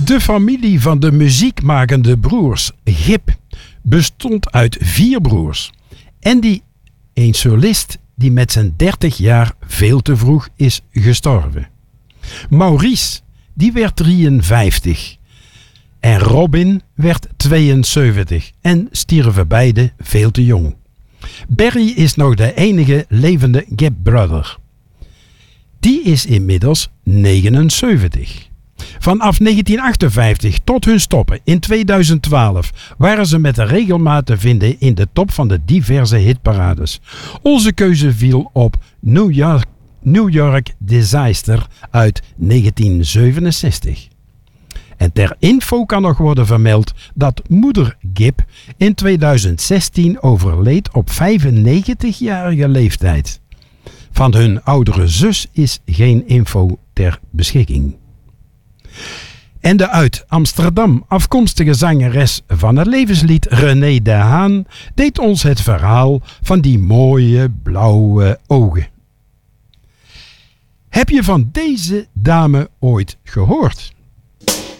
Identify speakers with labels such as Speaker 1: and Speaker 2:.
Speaker 1: De familie van de muziekmakende broers Gibb bestond uit 4 broers. Andy, een solist die met zijn 30 jaar veel te vroeg is gestorven. Maurice, die werd 53. En Robin werd 72 en stierven beide veel te jong. Barry is nog de enige levende Gibb-brother. Die is inmiddels 79. Vanaf 1958 tot hun stoppen in 2012 waren ze met de regelmaat te vinden in de top van de diverse hitparades. Onze keuze viel op New York Disaster uit 1967. En ter info kan nog worden vermeld dat moeder Gibb in 2016 overleed op 95-jarige leeftijd. Van hun oudere zus is geen info ter beschikking. En de uit Amsterdam afkomstige zangeres van het levenslied René de Haan deed ons het verhaal van die mooie blauwe ogen. Heb je van deze dame ooit gehoord?